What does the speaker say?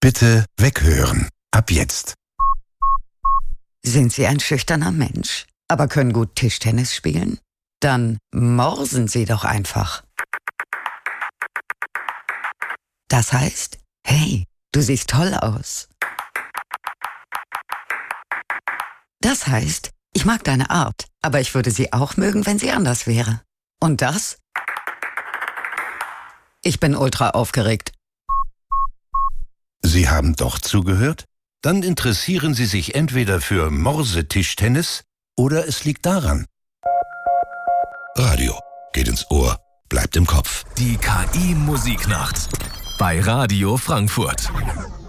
Bitte weghören. Ab jetzt. Sind Sie ein schüchterner Mensch, aber können gut Tischtennis spielen? Dann morsen Sie doch einfach. Das heißt, hey, du siehst toll aus. Das heißt, ich mag deine Art, aber ich würde sie auch mögen, wenn sie anders wäre. Und das? Ich bin ultra aufgeregt. Sie haben doch zugehört? Dann interessieren Sie sich entweder für Morsetischtennis oder es liegt daran. Radio geht ins Ohr, bleibt im Kopf. Die KI-Musiknacht bei Radio Frankfurt.